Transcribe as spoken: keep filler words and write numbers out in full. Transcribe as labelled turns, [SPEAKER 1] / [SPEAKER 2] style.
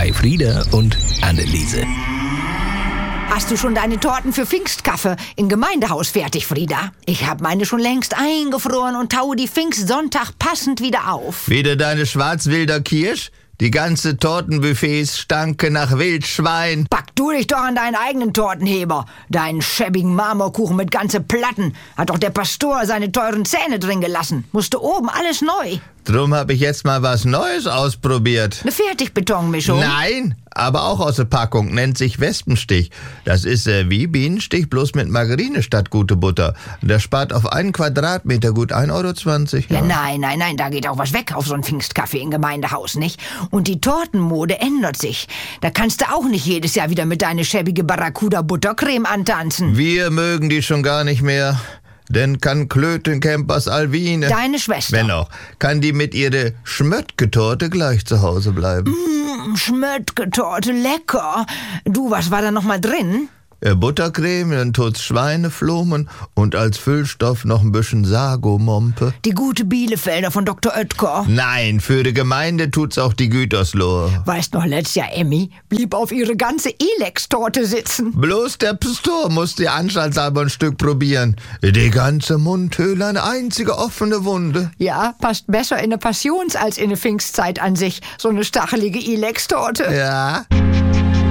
[SPEAKER 1] bei Frieda und Anneliese.
[SPEAKER 2] Hast du schon deine Torten für Pfingstkaffee im Gemeindehaus fertig, Frieda? Ich habe meine schon längst eingefroren und taue die Pfingstsonntag passend wieder auf.
[SPEAKER 3] Wieder deine Schwarzwälder Kirsch? Die ganze Tortenbuffets stanken nach Wildschwein.
[SPEAKER 2] Pack du dich doch an deinen eigenen Tortenheber. Deinen schäbigen Marmorkuchen mit ganze Platten. Hat doch der Pastor seine teuren Zähne drin gelassen. Musste oben alles neu.
[SPEAKER 3] Drum habe ich jetzt mal was Neues ausprobiert.
[SPEAKER 2] Eine Fertigbetonmischung?
[SPEAKER 3] Nein, aber auch aus der Packung. Nennt sich Wespenstich. Das ist äh, wie Bienenstich, bloß mit Margarine statt gute Butter. Der spart auf einen Quadratmeter gut ein Euro zwanzig.
[SPEAKER 2] Ja, nein, nein, nein, da geht auch was weg auf so ein Pfingstkaffee im Gemeindehaus, nicht? Und die Tortenmode ändert sich. Da kannst du auch nicht jedes Jahr wieder mit deiner schäbige Barracuda-Buttercreme antanzen.
[SPEAKER 3] Wir mögen die schon gar nicht mehr. Denn kann Klötenkempers Alwine...
[SPEAKER 2] Deine Schwester.
[SPEAKER 3] Wenn auch. Kann die mit ihrer Schmöttgetorte gleich zu Hause bleiben.
[SPEAKER 2] Mmh, Schmöttgetorte, lecker. Du, was war da noch mal drin?
[SPEAKER 3] Äh, Buttercreme, dann tut's Schweineflomen und als Füllstoff noch ein bisschen Sagomompe.
[SPEAKER 2] Die gute Bielefelder von Doktor Oetker.
[SPEAKER 3] Nein, für die Gemeinde tut's auch die Güterslohe.
[SPEAKER 2] Weißt noch, letztes Jahr Emmy blieb auf ihre ganze Elex-Torte sitzen.
[SPEAKER 3] Bloß der Pastor musste die anstaltshalber ein Stück probieren. Die ganze Mundhöhle, eine einzige offene Wunde.
[SPEAKER 2] Ja, passt besser in eine Passions- als in eine Pfingstzeit an sich. So eine stachelige Elex-Torte.
[SPEAKER 3] Ja.